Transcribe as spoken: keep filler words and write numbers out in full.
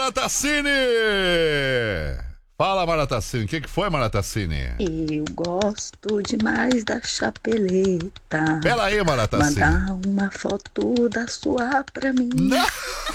Maratacine! Fala, Maratacine. O que, que foi, Maratacine? Eu gosto demais da chapeleta. Pera aí, Maratacine. Mandar uma foto da sua pra mim. Não!